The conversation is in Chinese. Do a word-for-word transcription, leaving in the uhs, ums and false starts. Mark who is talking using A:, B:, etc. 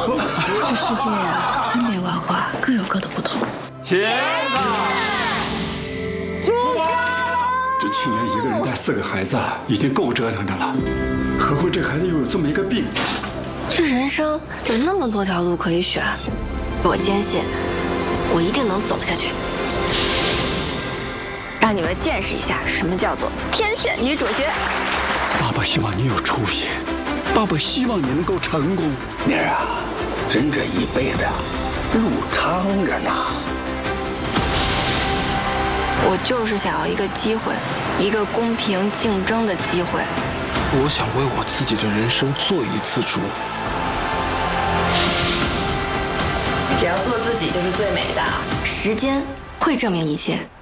A: 这世界千变万化，各有各的不同。
B: 茄子，
C: 这去年一个人带四个孩子已经够折腾的了，何况这孩子又有这么一个病。
D: 这人生有那么多条路可以选，我坚信，我一定能走下去。让你们见识一下什么叫做天选女主角。
C: 爸爸希望你有出息，爸爸希望你能够成功。
E: 妮儿啊，人这一辈子路长着呢。
D: 我就是想要一个机会，一个公平竞争的机会。
F: 我想为我自己的人生做一次主。
D: 只要做自己就是最美的，时间会证明一切。